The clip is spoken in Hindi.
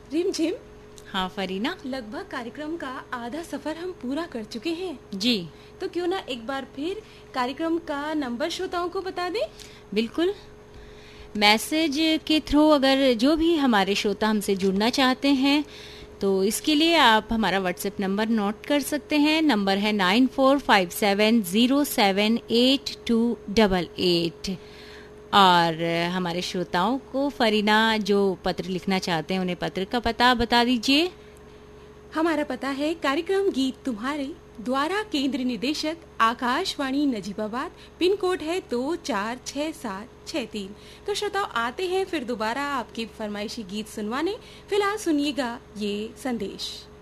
रिमझिम। हाँ फरीना। लगभग कार्यक्रम का आधा सफर हम पूरा कर चुके हैं जी। तो क्यों ना एक बार फिर कार्यक्रम का नंबर श्रोताओं को बता दें। बिल्कुल। मैसेज के थ्रू अगर जो भी हमारे श्रोता हमसे जुड़ना चाहते हैं तो इसके लिए आप हमारा व्हाट्सएप नंबर नोट कर सकते हैं। नंबर है 9457078288। और हमारे श्रोताओं को फरीना जो पत्र लिखना चाहते हैं उन्हें पत्र का पता बता दीजिए। हमारा पता है कार्यक्रम गीत तुम्हारे द्वारा, केंद्र निदेशक आकाशवाणी नजीबाबाद, पिन कोड है 246763। तो श्रोताओ आते हैं फिर दोबारा आपकी फरमाइशी गीत सुनवाने। फिलहाल सुनिएगा ये संदेश।